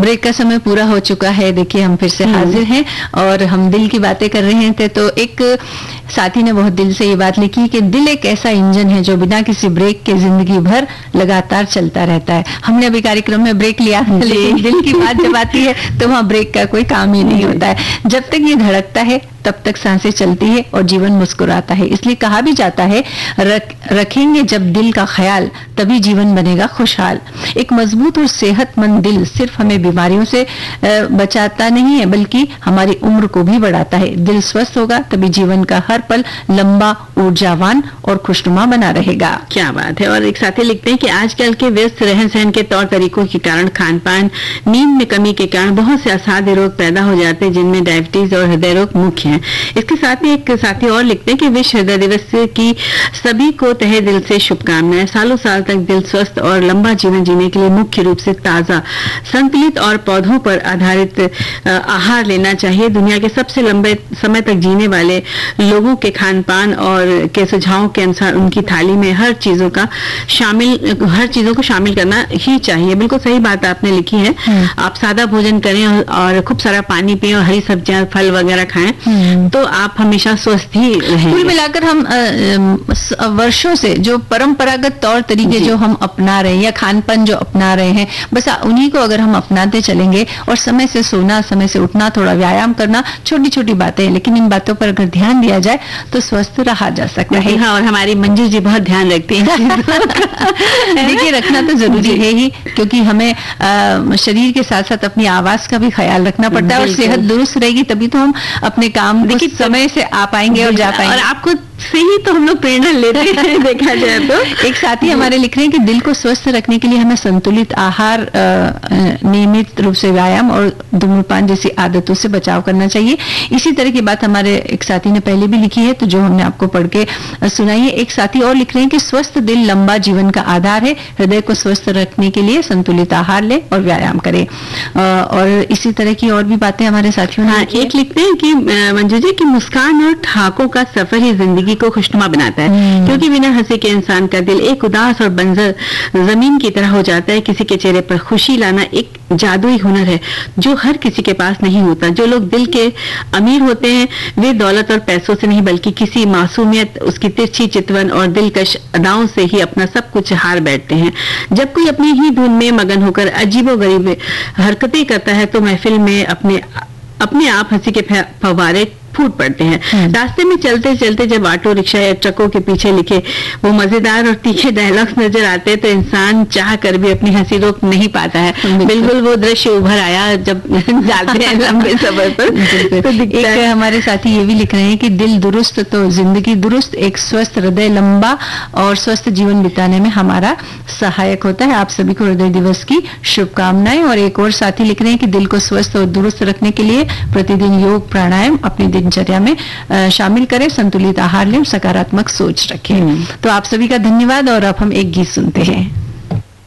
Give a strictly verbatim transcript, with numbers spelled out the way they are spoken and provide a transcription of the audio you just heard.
Break का समय पूरा हो चुका है। देखिए हम फिर से हाजिर हैं और हम दिल की बातें कर रहे थे, तो एक साथी ने बहुत दिल से ये बात लिखी कि दिल एक ऐसा इंजन है जो बिना किसी ब्रेक के जिंदगी भर लगातार चलता रहता है। हमने अभी कार्यक्रम में ब्रेक लिया, लेकिन दिल की बात जब आती है तो वहाँ ब्रेक का कोई काम ही नहीं होता है। जब तक ये धड़कता है तब तक सांसें चलती है और जीवन मुस्कुराता है। इसलिए कहा भी जाता है, रख, रखेंगे जब दिल का ख्याल तभी जीवन बनेगा खुशहाल। एक मजबूत और सेहतमंद दिल सिर्फ हमें बीमारियों से बचाता नहीं है, बल्कि हमारी उम्र को भी बढ़ाता है। दिल स्वस्थ होगा तभी जीवन का हर पल लंबा, ऊर्जावान और खुशनुमा बना रहेगा। क्या बात है। और एक साथी लिखते हैं कि आजकल के व्यस्त रहन सहन के तौर तरीकों के कारण, खान पान, नींद में कमी के कारण बहुत से असाध्य रोग पैदा हो जाते हैं, जिनमें डायबिटीज और हृदय रोग मुख्य हैं। इसके साथ ही एक साथी और लिखते हैं कि विश्व हृदय दिवस की सभी को तहे दिल से शुभकामनाएं। सालों साल तक दिल स्वस्थ और लंबा जीवन जीने के लिए मुख्य रूप से ताजा, संतुलित और पौधों पर आधारित आहार लेना चाहिए। दुनिया के सबसे लंबे समय तक जीने वाले लोगों के खान पान और के सुझावों के अनुसार उनकी थाली में हर चीजों का शामिल हर चीजों को शामिल करना ही चाहिए। बिल्कुल सही बात आपने लिखी है। आप सादा भोजन करें और खूब सारा पानी पिए और हरी सब्जियां, फल वगैरह खाएं, तो आप हमेशा स्वस्थ ही रहेंगे। कुल मिलाकर हम आ, वर्षों से जो परंपरागत तौर तरीके जो हम अपना रहे हैं या खानपान जो अपना रहे हैं, बस उन्हीं को अगर हम अपनाते चलेंगे और समय से सोना, समय से उठना, थोड़ा व्यायाम करना, छोटी छोटी बातें हैं, लेकिन इन बातों पर अगर ध्यान दिया जाए तो स्वस्थ रहा जा सकता है। हाँ, और हमारी मंजू जी बहुत ध्यान रखती हैं। देखिए, रखना तो जरूरी है ही, क्योंकि हमें आ, शरीर के साथ साथ अपनी आवाज का भी ख्याल रखना पड़ता है और सेहत दुरुस्त रहेगी तभी तो हम अपने काम देखिए समय से आ पाएंगे और जा पाएंगे। और आपको से ही तो हम लोग प्रेरणा लेते हैं देखा जाए तो। एक साथी हमारे लिख रहे हैं कि दिल को स्वस्थ रखने के लिए हमें संतुलित आहार, नियमित रूप से व्यायाम और धूम्रपान जैसी आदतों से बचाव करना चाहिए। इसी तरह की बात हमारे एक साथी ने पहले भी लिखी है, तो जो हमने आपको पढ़ के सुनाई है। एक साथी और लिख रहे हैं कि स्वस्थ दिल लंबा जीवन का आधार है। हृदय को स्वस्थ रखने के लिए संतुलित आहार ले और व्यायाम करें। और इसी तरह की और भी बातें हमारे साथियों ने एक लिखते हैं कि मंजू जी की मुस्कान और ठहाकों का सफर ही जिंदगी को खुशनुमा बनाता है, क्योंकि बिना हंसी के इंसान का दिल एक उदास और बंजर जमीन की तरह हो जाता है। किसी के चेहरे पर खुशी लाना एक जादुई हुनर है जो हर किसी के पास नहीं होता। जो लोग दिल के अमीर होते हैं वे दौलत और पैसों से नहीं, बल्कि किसी मासूमियत, उसकी तिरछी चितवन और दिलकश अदाओं से ही अपना सब कुछ हार बैठते हैं। जब कोई अपनी ही धुन में मगन होकर अजीबोगरीब हरकतें करता है तो महफिल में अपने अपने आप हंसी के फव्वारे फूट पड़ते हैं। रास्ते में चलते चलते जब ऑटो रिक्शा या ट्रकों के पीछे लिखे वो मजेदार और तीखे डायलॉग्स नजर आते हैं तो इंसान चाह कर भी अपनी हंसी रोक नहीं पाता है। बिल्कुल वो दृश्य उभर आया जब जाते हैं लंबे सफर पर। तो एक हमारे साथी ये भी लिख रहे हैं कि दिल दुरुस्त तो जिंदगी दुरुस्त, एक स्वस्थ हृदय लंबा और स्वस्थ जीवन बिताने में हमारा सहायक होता है। आप सभी को हृदय दिवस की शुभकामनाएं। और एक और साथी लिख रहे हैं कि दिल को स्वस्थ और दुरुस्त रखने के लिए प्रतिदिन योग, प्राणायाम अपनी दिनचर्या में शामिल करें, संतुलित आहार लें, सकारात्मक सोच रखें। तो आप सभी का धन्यवाद और अब हम एक गीत सुनते हैं।